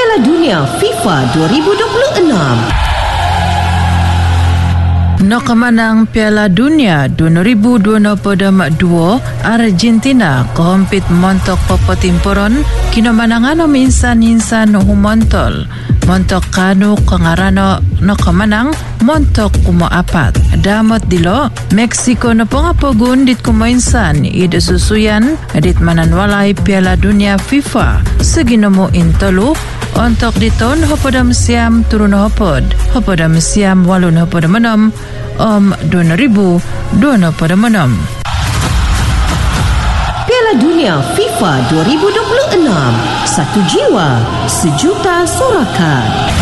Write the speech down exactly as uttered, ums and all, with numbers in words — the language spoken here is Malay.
Piala Dunia FIFA dua ribu dua puluh enam. Nak menang Piala Dunia dua ribu dua puluh dua, Argentina kehompit montok popotimporon kino manangan om insan-insan humontol. Montok kanu kengarano nak menang montok kumo apat. Damot dilo, Meksiko na pangapogun dit kumo insan ida susuyan dit mananwalay Piala Dunia FIFA seginomo intolu. Untuk diton hopodam siam turun hopod hopodam siam walun hopodam enam om dua ribu dua puluh enam. Piala Dunia FIFA dua ribu dua puluh enam. Satu jiwa, sejuta sorakan.